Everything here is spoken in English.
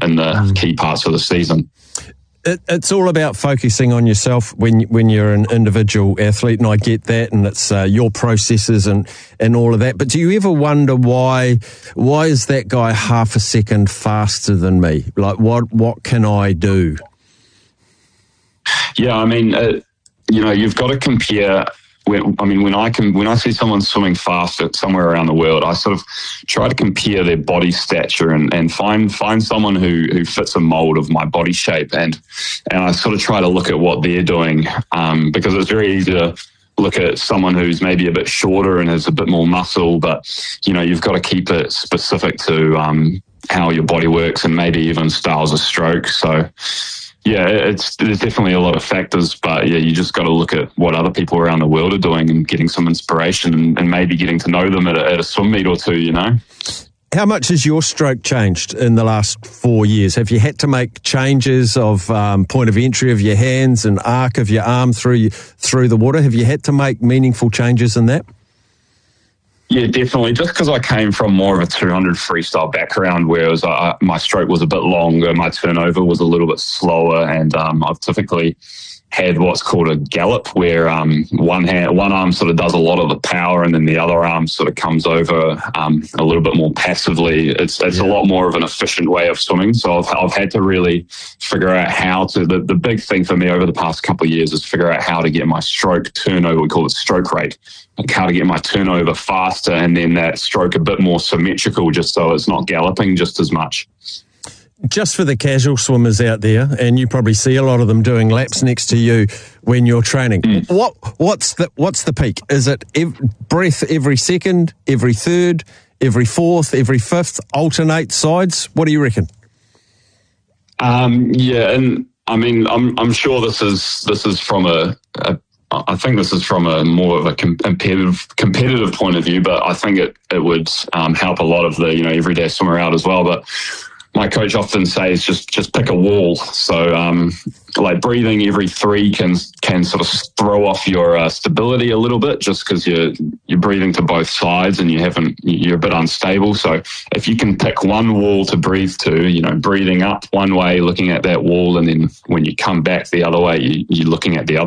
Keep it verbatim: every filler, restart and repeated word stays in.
in the mm. key parts of the season. It, it's all about focusing on yourself when when you're an individual athlete, and I get that, and it's uh, your processes and, and all of that. But do you ever wonder why why is that guy half a second faster than me? Like, what what can I do? Yeah, I mean, uh, you know, you've got to compare. When, I mean, when I can, when I see someone swimming fast at somewhere around the world, I sort of try to compare their body stature and, and find find someone who, who fits a mold of my body shape, and and I sort of try to look at what they're doing, um, because it's very easy to look at someone who's maybe a bit shorter and has a bit more muscle, but you know, you've got to keep it specific to um, how your body works and maybe even styles of stroke. So. Yeah, it's there's definitely a lot of factors, but yeah, you just got to look at what other people around the world are doing and getting some inspiration and, and maybe getting to know them at a, at a swim meet or two, you know. How much has your stroke changed in the last four years? Have you had to make changes of um, point of entry of your hands and arc of your arm through through the water? Have you had to make meaningful changes in that? Yeah, definitely. Just because I came from more of a two hundred freestyle background, whereas I, my stroke was a bit longer, my turnover was a little bit slower, and um, I've typically had what's called a gallop, where um, one hand, one arm sort of does a lot of the power, and then the other arm sort of comes over um, a little bit more passively. It's it's yeah. a lot more of an efficient way of swimming. So I've I've had to really figure out how to. The, the big thing for me over the past couple of years is figure out how to get my stroke turnover. We call it stroke rate. Like how to get my turnover faster, and then that stroke a bit more symmetrical, just so it's not galloping just as much. Just for the casual swimmers out there, and you probably see a lot of them doing laps next to you when you're training. Mm. What what's the what's the peak? Is it ev- breath every second, every third, every fourth, every fifth? Alternate sides? What do you reckon? Um, yeah, and I mean, I'm I'm sure this is this is from a, a I think this is from a more of a competitive competitive point of view, but I think it it would um, help a lot of the you know everyday swimmer out as well. But my coach often says just just pick a wall. So um, like breathing every three can can sort of throw off your uh, stability a little bit, just because you're you're breathing to both sides and you haven't you're a bit unstable. So if you can pick one wall to breathe to, you know, breathing up one way, looking at that wall, and then when you come back the other way, you, you're looking at the other.